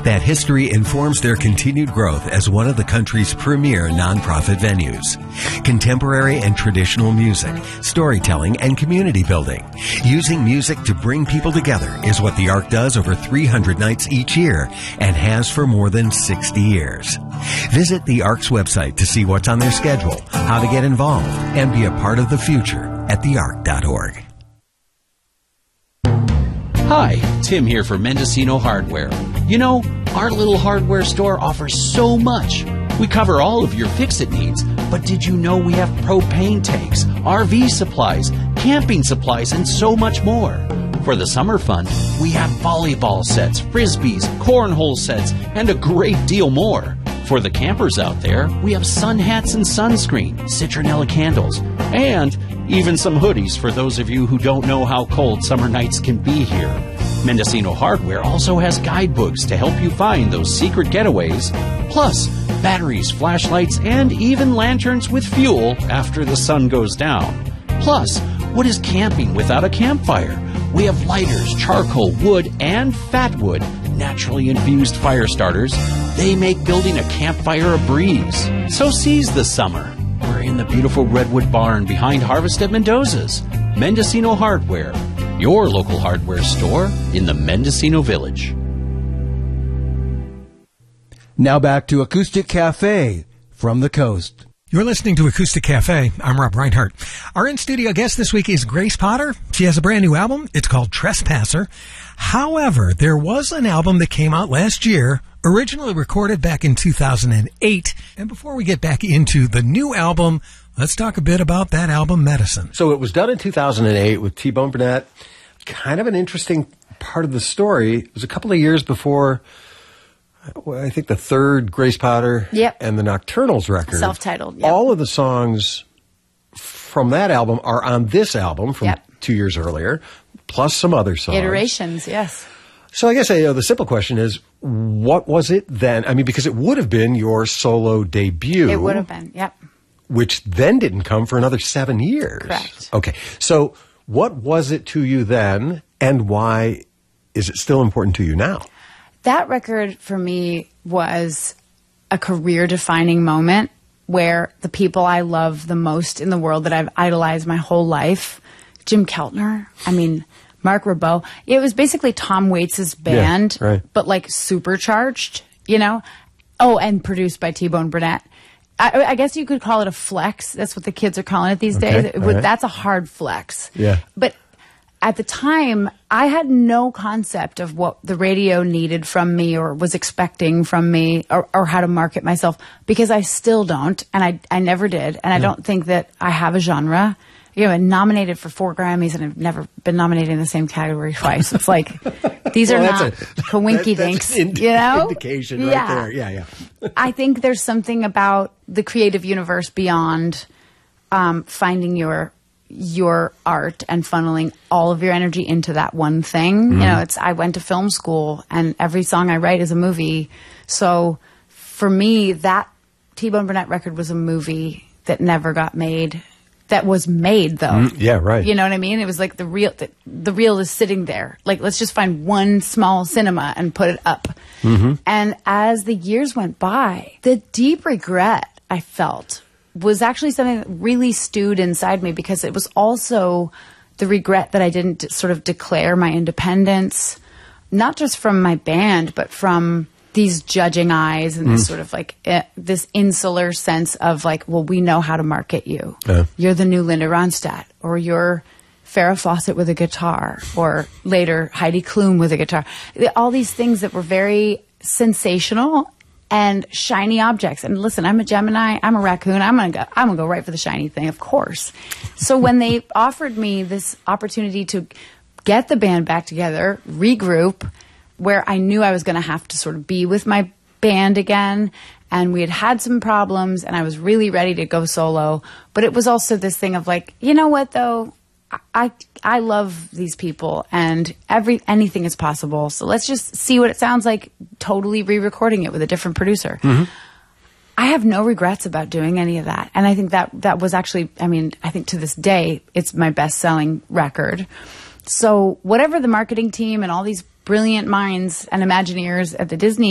That history informs their continued growth as one of the country's premier nonprofit venues. Contemporary and traditional music, storytelling, and community building. Using music to bring people together is what the Ark does over 300 nights each year and has for more than 60 years. Visit the Ark's website to see what's on their schedule, how to get involved, and be a part of the future at theark.org. Hi, Tim here for Mendocino Hardware. You know, our little hardware store offers so much. We cover all of your fix-it needs, but did you know we have propane tanks, RV supplies, camping supplies, and so much more? For the summer fun, we have volleyball sets, frisbees, cornhole sets, and a great deal more. For the campers out there, we have sun hats and sunscreen, citronella candles, and even some hoodies for those of you who don't know how cold summer nights can be here. Mendocino Hardware also has guidebooks to help you find those secret getaways, plus batteries, flashlights, and even lanterns with fuel after the sun goes down. Plus, what is camping without a campfire? We have lighters, charcoal, wood, and fat wood, naturally infused fire starters. They make building a campfire a breeze. So seize the summer. We're in the beautiful Redwood Barn behind Harvest at Mendoza's. Mendocino Hardware, your local hardware store in the Mendocino Village. Now back to Acoustic Cafe from the coast. You're listening to Acoustic Cafe. I'm Rob Reinhardt. Our in-studio guest this week is Grace Potter. She has a brand new album. It's called Trespasser. However, there was an album that came out last year, originally recorded back in 2008. And before we get back into the new album, let's talk a bit about that album, Medicine. So it was done in 2008 with T-Bone Burnett. Kind of an interesting part of the story. It was a couple of years before, I think, the third Grace Potter and the Nocturnals record. Self-titled, yep. All of the songs from that album are on this album from 2 years earlier, plus some other songs. Iterations, yes. So I guess the simple question is, what was it then? I mean, because it would have been your solo debut. It would have been, yep. Which then didn't come for another 7 years. Correct. Okay. So what was it to you then, and why is it still important to you now? That record for me was a career-defining moment where the people I love the most in the world that I've idolized my whole life, Jim Keltner, Mark Ribot, it was basically Tom Waits' band, but like supercharged, you know? Oh, and produced by T-Bone Burnett. I guess you could call it a flex. That's what the kids are calling it these days. That's a hard flex. Yeah. But at the time, I had no concept of what the radio needed from me or was expecting from me or how to market myself, because I still don't, and I never did, and I don't think that I have a genre. You know, I'm nominated for 4 Grammys, and I've never been nominated in the same category twice. It's like, these are not coinky dinks, you know? Indication right there. Yeah. I think there's something about the creative universe beyond finding your art and funneling all of your energy into that one thing. Mm-hmm. You know, I went to film school, and every song I write is a movie. So for me, that T-Bone Burnett record was a movie that never got made. That was made, though. Yeah, right. You know what I mean? It was like the reel is sitting there. Like, let's just find one small cinema and put it up. Mm-hmm. And as the years went by, the deep regret I felt was actually something that really stewed inside me, because it was also the regret that I didn't sort of declare my independence, not just from my band, but from these judging eyes and this sort of like this insular sense of like, well, we know how to market you. Yeah. You're the new Linda Ronstadt, or you're Farrah Fawcett with a guitar, or later Heidi Klum with a guitar. All these things that were very sensational and shiny objects. And listen, I'm a Gemini. I'm a raccoon. I'm gonna go right for the shiny thing, of course. So when they offered me this opportunity to get the band back together, regroup, where I knew I was going to have to sort of be with my band again, and we had some problems, and I was really ready to go solo. But it was also this thing of like, you know what, though? I love these people, and anything is possible. So let's just see what it sounds like, totally re-recording it with a different producer. Mm-hmm. I have no regrets about doing any of that. And I think that was actually, I think to this day, it's my best-selling record. So whatever the marketing team and all these brilliant minds and Imagineers at the Disney